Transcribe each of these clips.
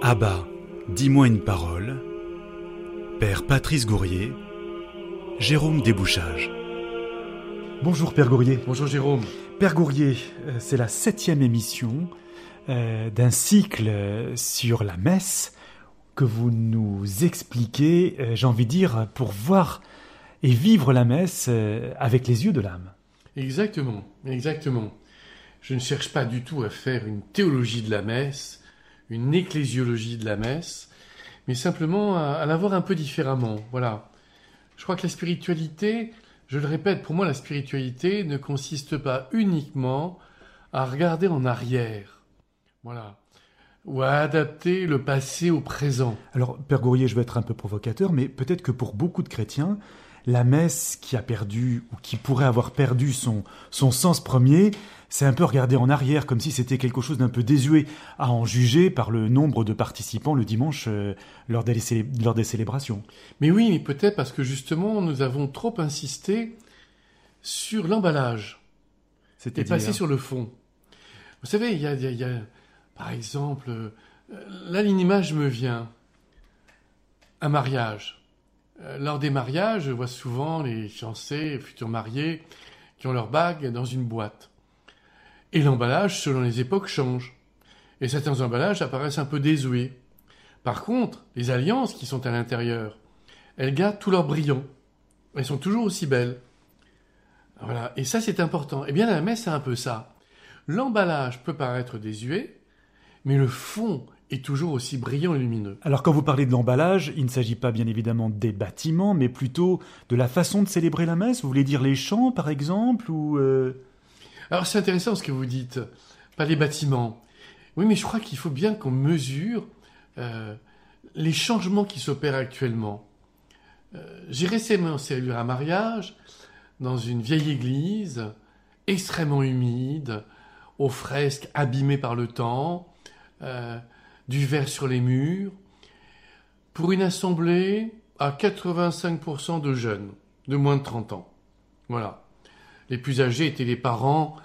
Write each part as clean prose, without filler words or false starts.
Abba, dis-moi une parole. Père Patrice Gourrier, Jérôme Débouchage. Bonjour Père Gourrier. Bonjour Jérôme. Père Gourrier, c'est la 7e émission d'un cycle sur la messe que vous nous expliquez, j'ai envie de dire, pour voir et vivre la messe avec les yeux de l'âme. Exactement. Je ne cherche pas du tout à faire une théologie de la messe, une ecclésiologie de la messe, mais simplement à la voir un peu différemment. Voilà. Je crois que la spiritualité, je le répète, pour moi la spiritualité ne consiste pas uniquement à regarder en arrière. Voilà. Ou à adapter le passé au présent. Alors, Père Gourrier, je vais être un peu provocateur, mais peut-être que pour beaucoup de chrétiens, la messe qui a perdu, ou qui pourrait avoir perdu son sens premier, c'est un peu regarder en arrière, comme si c'était quelque chose d'un peu désuet, à en juger par le nombre de participants le dimanche lors des célébrations. Mais oui, mais peut-être parce que justement, nous avons trop insisté sur l'emballage et passé sur le fond. Vous savez, il y a par exemple, là l'image me vient, un mariage. Lors des mariages, je vois souvent les fiancés, futurs mariés, qui ont leur bague dans une boîte. Et l'emballage, selon les époques, change. Et certains emballages apparaissent un peu désuets. Par contre, les alliances qui sont à l'intérieur, elles gardent tout leur brillant. Elles sont toujours aussi belles. Voilà. Et ça, c'est important. Eh bien, la messe, c'est un peu ça. L'emballage peut paraître désuet, mais le fond est toujours aussi brillant et lumineux. Alors quand vous parlez de l'emballage, il ne s'agit pas bien évidemment des bâtiments, mais plutôt de la façon de célébrer la messe. Vous voulez dire les chants, par exemple, ou Alors c'est intéressant ce que vous dites, pas les bâtiments. Oui, mais je crois qu'il faut bien qu'on mesure les changements qui s'opèrent actuellement. J'ai récemment célébré un mariage dans une vieille église, extrêmement humide, aux fresques abîmées par le temps, du verre sur les murs, pour une assemblée à 85% de jeunes, de moins de 30 ans. Voilà. Les plus âgés étaient les parents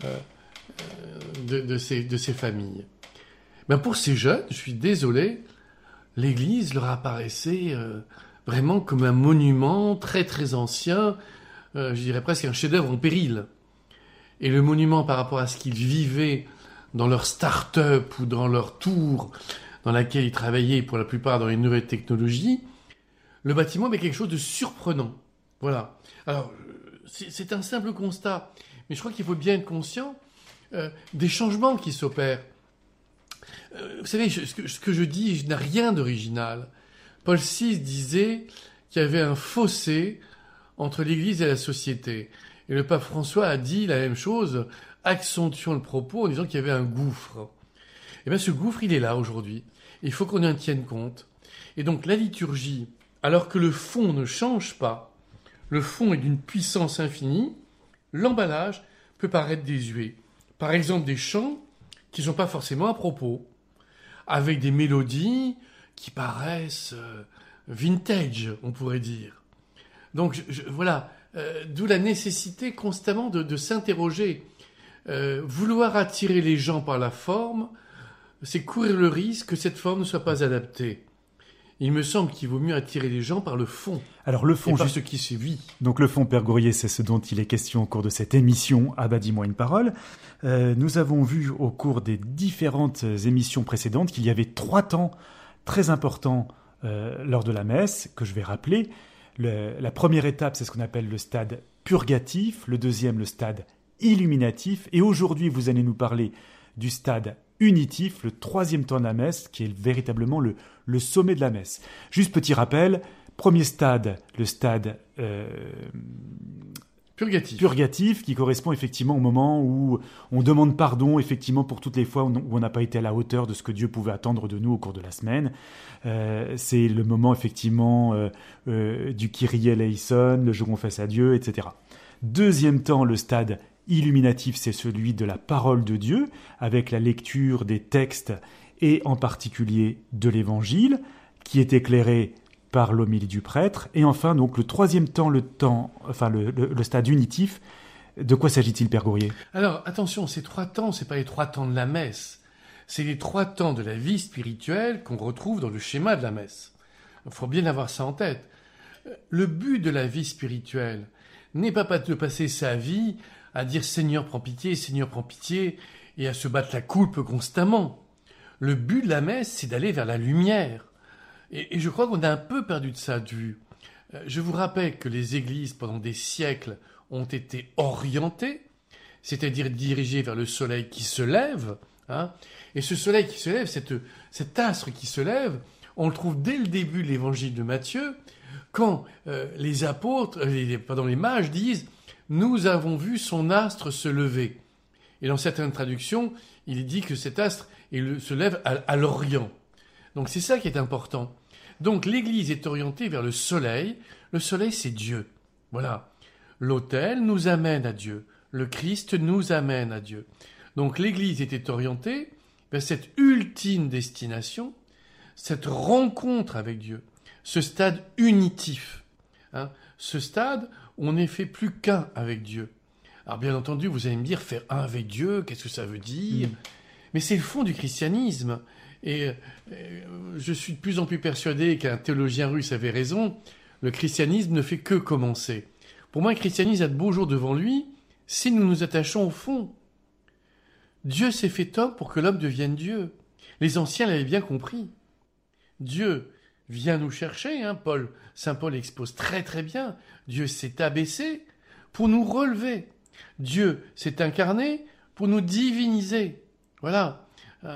de ces familles. Ben pour ces jeunes, je suis désolé, l'église leur apparaissait vraiment comme un monument très très ancien, je dirais presque un chef-d'œuvre en péril. Et le monument par rapport à ce qu'ils vivaient dans leur start-up ou dans leur tour dans laquelle ils travaillaient pour la plupart dans les nouvelles technologies, le bâtiment avait quelque chose de surprenant. Voilà. Alors, c'est un simple constat, mais je crois qu'il faut bien être conscient des changements qui s'opèrent. Vous savez, ce que je dis n'a rien d'original. Paul VI disait qu'il y avait un fossé entre l'Église et la société. Et le pape François a dit la même chose, accentuant le propos en disant qu'il y avait un gouffre. Et bien ce gouffre, il est là aujourd'hui. Il faut qu'on en tienne compte. Et donc la liturgie, alors que le fond ne change pas, le fond est d'une puissance infinie, l'emballage peut paraître désuet. Par exemple des chants qui ne sont pas forcément à propos, avec des mélodies qui paraissent vintage, on pourrait dire. Donc voilà, d'où la nécessité constamment de s'interroger. Vouloir attirer les gens par la forme, c'est courir le risque que cette forme ne soit pas adaptée. Il me semble qu'il vaut mieux attirer les gens par le fond. Alors le fond, et par ce qui se vit. Donc le fond, Père Gourrier, c'est ce dont il est question au cours de cette émission « Abba, dis-moi une parole ». Nous avons vu au cours des différentes émissions précédentes qu'il y avait 3 temps très importants lors de la messe, que je vais rappeler. La première étape, c'est ce qu'on appelle le stade purgatif, le deuxième, le stade illuminatif, et aujourd'hui, vous allez nous parler du stade unitif, le 3e temps de la messe, qui est véritablement le sommet de la messe. Juste petit rappel, premier stade, le stade purgatif, qui correspond effectivement au moment où on demande pardon, effectivement, pour toutes les fois où on n'a pas été à la hauteur de ce que Dieu pouvait attendre de nous au cours de la semaine. C'est le moment, effectivement, du Kyrie eleison, le Je confesse à Dieu, etc. Deuxième temps, le stade illuminatif, c'est celui de la parole de Dieu, avec la lecture des textes et en particulier de l'Évangile, qui est éclairé par l'homélie du prêtre. Et enfin, donc, le 3e temps, le stade unitif. De quoi s'agit-il, Père Gourrier ? Alors, attention, ces 3 temps, c'est pas les 3 temps de la messe. C'est les 3 temps de la vie spirituelle qu'on retrouve dans le schéma de la messe. Il faut bien avoir ça en tête. Le but de la vie spirituelle n'est pas de passer sa vie à dire « Seigneur, prends pitié » et à se battre la coulpe constamment. Le but de la messe, c'est d'aller vers la lumière. Et je crois qu'on a un peu perdu de ça de vue. Je vous rappelle que les églises, pendant des siècles, ont été orientées, c'est-à-dire dirigées vers le soleil qui se lève. Et ce soleil qui se lève, cet astre qui se lève, on le trouve dès le début de l'évangile de Matthieu, quand les apôtres, les mages disent « Nous avons vu son astre se lever ». Et dans certaines traductions, il est dit que cet astre se lève à l'Orient. Donc c'est ça qui est important. Donc l'Église est orientée vers le soleil. Le soleil, c'est Dieu. Voilà. L'autel nous amène à Dieu. Le Christ nous amène à Dieu. Donc l'Église était orientée vers cette ultime destination, cette rencontre avec Dieu, ce stade unitif. Ce stade où on n'est fait plus qu'un avec Dieu. Alors bien entendu, vous allez me dire, faire un avec Dieu, qu'est-ce que ça veut dire ? Mais c'est le fond du christianisme. Et je suis de plus en plus persuadé qu'un théologien russe avait raison, le christianisme ne fait que commencer. Pour moi, le christianisme a de beaux jours devant lui si nous nous attachons au fond. Dieu s'est fait homme pour que l'homme devienne Dieu. Les anciens l'avaient bien compris. Dieu vient nous chercher, Saint Paul expose très très bien. Dieu s'est abaissé pour nous relever. Dieu s'est incarné pour nous diviniser. Voilà.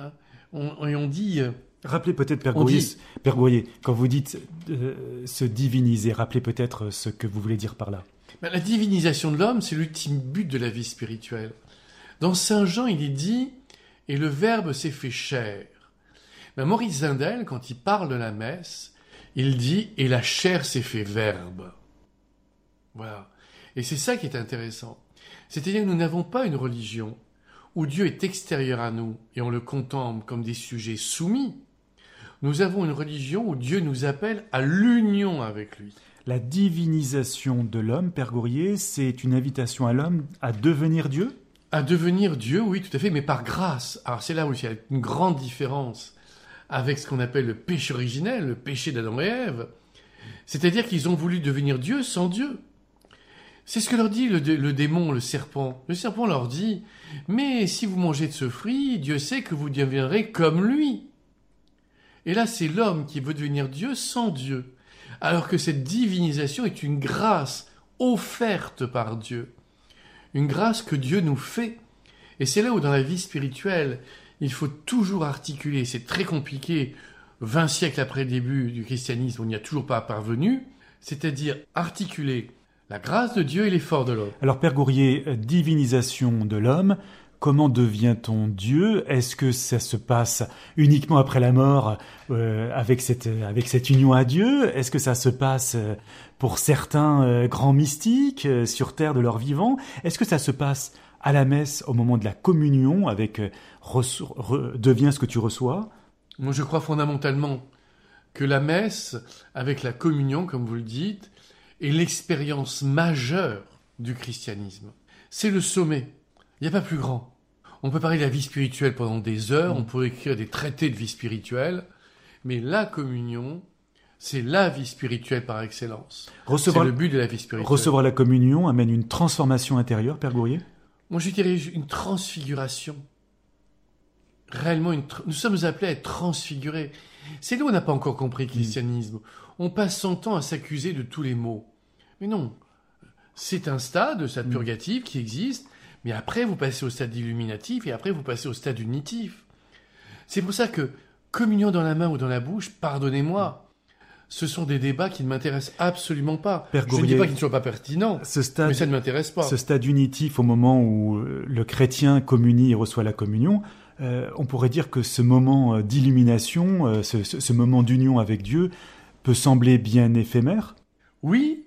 On dit... Rappelez peut-être, Père Gourier, quand vous dites se diviniser, rappelez peut-être ce que vous voulez dire par là. La divinisation de l'homme, c'est l'ultime but de la vie spirituelle. Dans Saint Jean, il est dit « Et le Verbe s'est fait chair ». Maurice Zindel, quand il parle de la messe, il dit « Et la chair s'est fait Verbe ». Voilà. Et c'est ça qui est intéressant. C'est-à-dire que nous n'avons pas une religion où Dieu est extérieur à nous et on le contemple comme des sujets soumis. Nous avons une religion où Dieu nous appelle à l'union avec lui. La divinisation de l'homme, Père Gourier, c'est une invitation à l'homme à devenir Dieu ? À devenir Dieu, oui, tout à fait, mais par grâce. Alors c'est là où il y a une grande différence avec ce qu'on appelle le péché originel, le péché d'Adam et Ève. C'est-à-dire qu'ils ont voulu devenir Dieu sans Dieu. C'est ce que leur dit le démon, le serpent. Le serpent leur dit « Mais si vous mangez de ce fruit, Dieu sait que vous deviendrez comme lui. » Et là, c'est l'homme qui veut devenir Dieu sans Dieu. Alors que cette divinisation est une grâce offerte par Dieu. Une grâce que Dieu nous fait. Et c'est là où dans la vie spirituelle, il faut toujours articuler. C'est très compliqué, 20 siècles après le début du christianisme, on n'y a toujours pas parvenu. C'est-à-dire articuler la grâce de Dieu et l'effort de l'homme. Alors Père Gourier, divinisation de l'homme, comment devient-on Dieu ? Est-ce que ça se passe uniquement après la mort avec cette union à Dieu ? Est-ce que ça se passe pour certains grands mystiques sur terre de leur vivant ? Est-ce que ça se passe à la messe au moment de la communion avec deviens ce que tu reçois ? Moi je crois fondamentalement que la messe avec la communion, comme vous le dites, est l'expérience majeure du christianisme. C'est le sommet. Il n'y a pas plus grand. On peut parler de la vie spirituelle pendant des heures, on peut écrire des traités de vie spirituelle, mais la communion, c'est la vie spirituelle par excellence. C'est le but de la vie spirituelle. Recevoir la communion amène une transformation intérieure, Père Gourier ? Moi, je dirais une transfiguration. Réellement, nous sommes appelés à être transfigurés. C'est là où on n'a pas encore compris le christianisme. On passe son temps à s'accuser de tous les maux. Mais non, c'est un stade purgatif qui existe, mais après vous passez au stade illuminatif et après vous passez au stade unitif. C'est pour ça que communion dans la main ou dans la bouche, pardonnez-moi, ce sont des débats qui ne m'intéressent absolument pas. Père Gourier, je ne dis pas qu'ils ne soient pas pertinents, mais ça ne m'intéresse pas. Ce stade unitif au moment où le chrétien communie et reçoit la communion, on pourrait dire que ce moment d'illumination, ce moment d'union avec Dieu peut sembler bien éphémère ? Oui,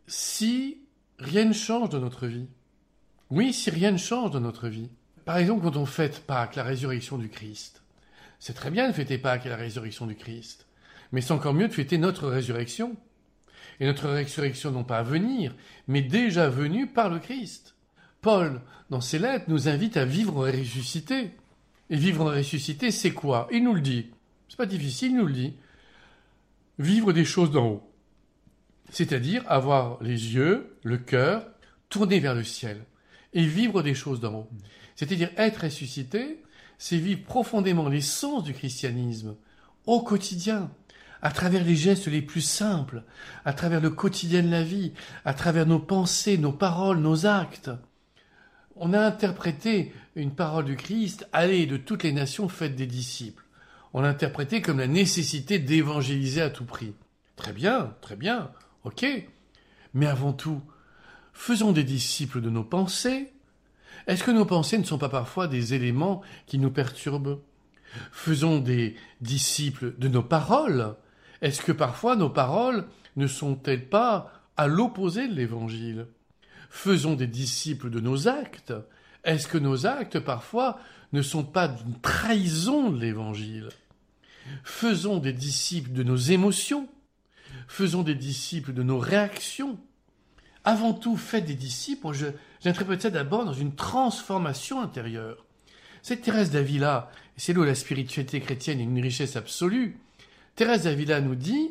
si rien ne change dans notre vie. Oui, si rien ne change dans notre vie. Par exemple, quand on fête Pâques, la résurrection du Christ, c'est très bien de fêter Pâques et la résurrection du Christ, mais c'est encore mieux de fêter notre résurrection. Et notre résurrection non pas à venir, mais déjà venue par le Christ. Paul, dans ses lettres, nous invite à vivre ressuscité. Et vivre en ressuscité, c'est quoi? Il nous le dit. C'est pas difficile, il nous le dit. Vivre des choses d'en haut. C'est-à-dire avoir les yeux, le cœur, tournés vers le ciel. Et vivre des choses d'en haut. C'est-à-dire être ressuscité, c'est vivre profondément l'essence du christianisme, au quotidien, à travers les gestes les plus simples, à travers le quotidien de la vie, à travers nos pensées, nos paroles, nos actes. On a interprété une parole du Christ, « Allez de toutes les nations, faites des disciples ». On l'a interprété comme la nécessité d'évangéliser à tout prix. Très bien, ok. Mais avant tout, faisons des disciples de nos pensées. Est-ce que nos pensées ne sont pas parfois des éléments qui nous perturbent? Faisons des disciples de nos paroles. Est-ce que parfois nos paroles ne sont-elles pas à l'opposé de l'Évangile? Faisons des disciples de nos actes. Est-ce que nos actes parfois ne sont pas une trahison de l'Évangile? Faisons des disciples de nos émotions. Faisons des disciples de nos réactions. Avant tout, faites des disciples. J'interprète ça d'abord dans une transformation intérieure. Cette Thérèse d'Avila, et c'est là où la spiritualité chrétienne est une richesse absolue, Thérèse d'Avila nous dit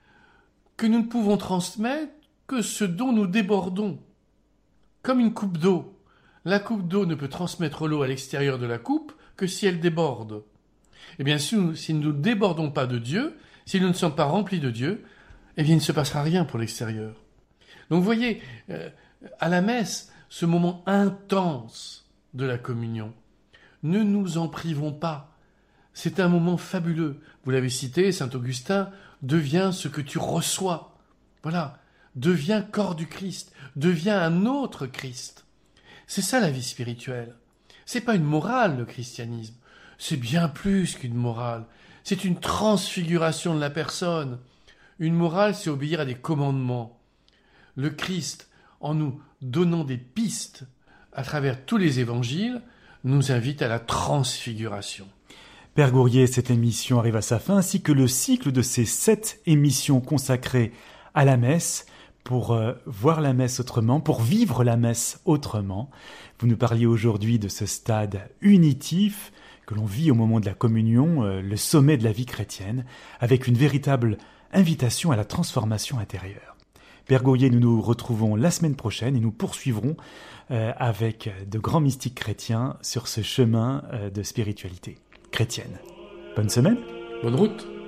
que nous ne pouvons transmettre que ce dont nous débordons. Comme une coupe d'eau. La coupe d'eau ne peut transmettre l'eau à l'extérieur de la coupe que si elle déborde. Eh bien, si nous ne débordons pas de Dieu, si nous ne sommes pas remplis de Dieu, eh bien, il ne se passera rien pour l'extérieur. Donc, vous voyez, à la messe, ce moment intense de la communion, ne nous en privons pas. C'est un moment fabuleux. Vous l'avez cité, saint Augustin, deviens ce que tu reçois. Voilà, deviens corps du Christ, deviens un autre Christ. C'est ça la vie spirituelle. C'est pas une morale, le christianisme. C'est bien plus qu'une morale. C'est une transfiguration de la personne. Une morale, c'est obéir à des commandements. Le Christ, en nous donnant des pistes à travers tous les évangiles, nous invite à la transfiguration. Père Gourrier, cette émission arrive à sa fin, ainsi que le cycle de ces 7 émissions consacrées à la messe, pour voir la messe autrement, pour vivre la messe autrement. Vous nous parliez aujourd'hui de ce stade unitif que l'on vit au moment de la communion, le sommet de la vie chrétienne, avec une véritable invitation à la transformation intérieure. Père Gourrier, nous nous retrouvons la semaine prochaine et nous poursuivrons avec de grands mystiques chrétiens sur ce chemin de spiritualité chrétienne. Bonne semaine. Bonne route.